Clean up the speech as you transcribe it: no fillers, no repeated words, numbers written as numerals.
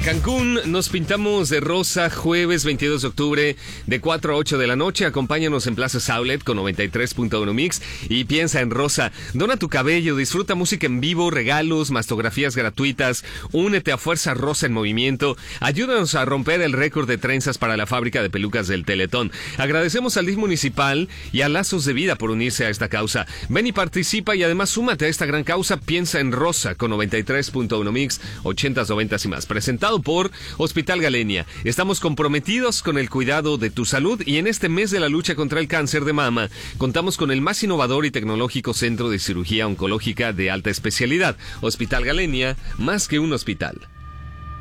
Cancún nos pintamos de rosa jueves 22 de octubre de 4 a 8 de la noche. Acompáñanos en Plaza Outlet con 93.1 Mix y piensa en rosa. Dona tu cabello, disfruta música en vivo, regalos, mastografías gratuitas. Únete a Fuerza Rosa en Movimiento. Ayúdanos a romper el récord de trenzas para la fábrica de pelucas del Teletón. Agradecemos al DIF municipal y a Lazos de Vida por unirse a esta causa. Ven y participa y además súmate a esta gran causa. Piensa en rosa con 93.1 Mix, 80s, 90s y más. Presentado por Hospital Galenia. Estamos comprometidos con el cuidado de tu salud y en este mes de la lucha contra el cáncer de mama contamos con el más innovador y tecnológico centro de cirugía oncológica de alta especialidad. Hospital Galenia, más que un hospital.